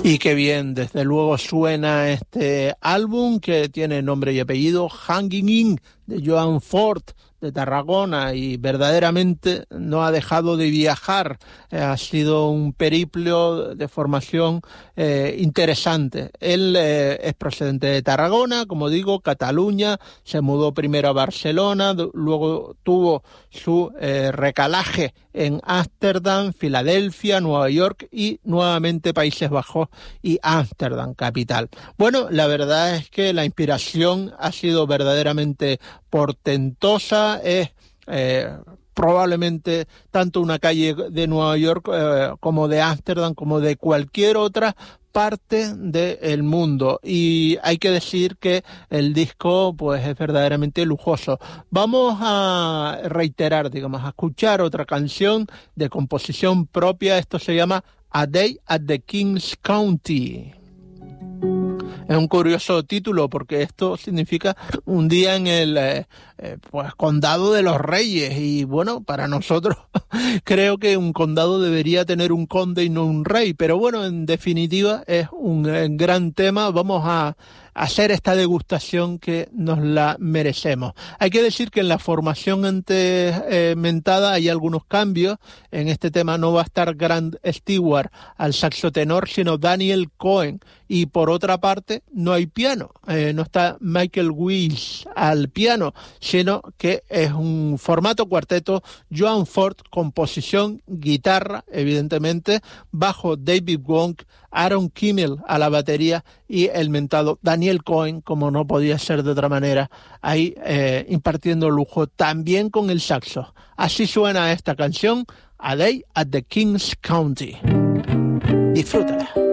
Y qué bien, desde luego suena este álbum que tiene nombre y apellido, Hanging In, de Joan Ford, de Tarragona, y verdaderamente no ha dejado de viajar. Ha sido un periplo de formación interesante. Él es procedente de Tarragona, como digo, Cataluña, se mudó primero a Barcelona, luego tuvo su recalaje en Ámsterdam, Filadelfia, Nueva York y nuevamente Países Bajos y Ámsterdam, capital. Bueno, la verdad es que la inspiración ha sido verdaderamente portentosa. Es probablemente tanto una calle de Nueva York como de Ámsterdam, como de cualquier otra parte del mundo, y hay que decir que el disco pues es verdaderamente lujoso. Vamos a reiterar, digamos, a escuchar otra canción de composición propia. Esto se llama A Day at the King's County. Es un curioso título porque esto significa un día en el pues condado de los reyes, y bueno, para nosotros creo que un condado debería tener un conde y no un rey, pero bueno, en definitiva es un gran tema. Vamos a hacer esta degustación que nos la merecemos. Hay que decir que en la formación antes mentada hay algunos cambios. En este tema no va a estar Grant Stewart al saxo tenor, sino Daniel Cohen, y por otra parte no hay piano, no está Michael Wills al piano, sino que es un formato cuarteto: Joan Ford, composición, guitarra, evidentemente, bajo David Wong, Aaron Kimmel a la batería y el mentado Daniel Cohen, como no podía ser de otra manera, ahí impartiendo lujo también con el saxo. Así suena esta canción, A Day at the King's County. Disfrútala.